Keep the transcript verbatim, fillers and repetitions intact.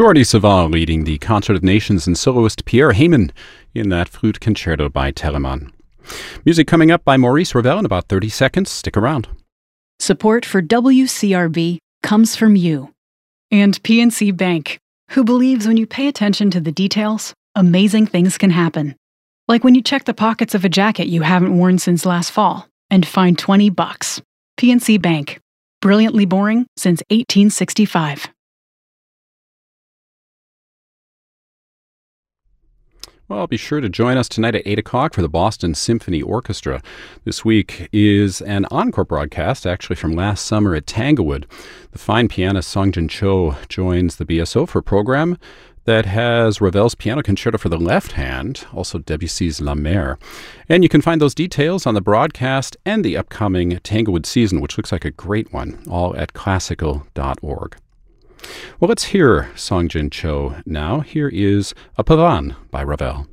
Jordi Savall leading the Concert of Nations and soloist Pierre Hayman in that flute concerto by Telemann. Music coming up by Maurice Ravel in about thirty seconds. Stick around. Support for W C R B comes from you and P N C Bank, who believes when you pay attention to the details, amazing things can happen. Like when you check the pockets of a jacket you haven't worn since last fall and find twenty bucks. P N C Bank. Brilliantly boring since eighteen sixty-five. Well, be sure to join us tonight at eight o'clock for the Boston Symphony Orchestra. This week is an encore broadcast, actually from last summer at Tanglewood. The fine pianist Song-Jin Cho joins the B S O for a program that has Ravel's Piano Concerto for the left hand, also Debussy's La Mer. And you can find those details on the broadcast and the upcoming Tanglewood season, which looks like a great one, all at classical dot org. Well, let's hear Song-Jin Cho now. Here is A Pavane by Ravel.